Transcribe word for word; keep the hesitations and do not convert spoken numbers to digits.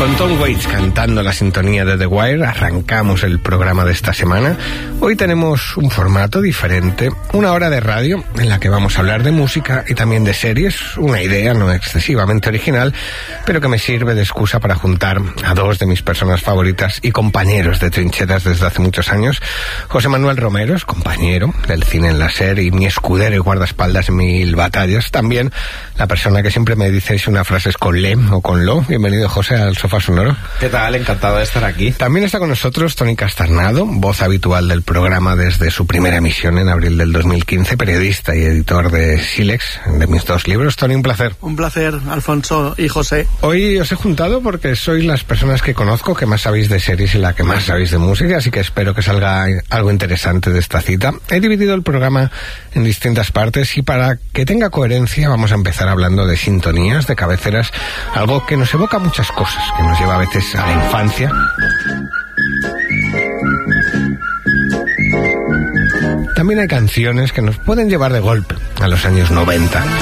Con Tom Waits cantando la sintonía de The Wire, arrancamos el programa de esta semana. Hoy tenemos un formato diferente, una hora de radio en la que vamos a hablar de música y también de series, una idea no excesivamente original, pero que me sirve de excusa para juntar a dos de mis personas favoritas y compañeros de trincheras desde hace muchos años. José Manuel Romero es compañero del cine en la serie y mi escudero y guardaespaldas en mil batallas. También la persona que siempre me dice si una frase es con le o con lo. Bienvenido, José, al Sofá Sonoro. ¿Qué tal? Encantado de estar aquí. También está con nosotros Tony Castarnado, voz habitual del programa desde su primera emisión en abril del dos mil quince, periodista y editor de Silex, de mis dos libros. Tony, un placer. Un placer, Alfonso y José. Hoy os he juntado porque sois las personas que conozco que más sabéis de series y la que más sabéis de música, así que espero que salga algo interesante de esta cita. He dividido el programa en distintas partes y para que tenga coherencia vamos a empezar hablando de sintonías, de cabeceras, algo que nos evoca muchas cosas, que nos lleva a veces a la infancia. También hay canciones que nos pueden llevar de golpe a los años noventa.